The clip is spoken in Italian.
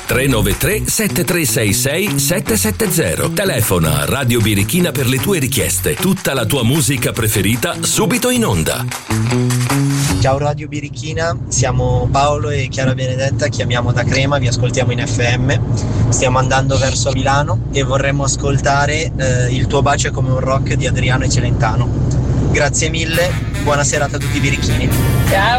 393 7366 770. Telefona Radio Birichina per le tue richieste. Tutta la tua musica preferita subito in onda. Ciao Radio Birichina, siamo Paolo e Chiara Benedetta, chiamiamo da Crema, vi ascoltiamo in FM, stiamo andando verso Milano e vorremmo ascoltare Il tuo bacio è come un rock di Adriano e Celentano. Grazie mille, buona serata a tutti i birichini. Ciao.